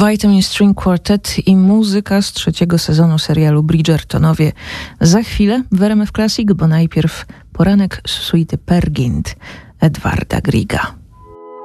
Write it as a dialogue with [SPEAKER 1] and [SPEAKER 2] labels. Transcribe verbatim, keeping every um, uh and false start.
[SPEAKER 1] Vitamin String Quartet i muzyka z trzeciego sezonu serialu Bridgertonowie za chwilę w R M F Classic, bo najpierw poranek z suity Peer Gynt Edwarda Griega.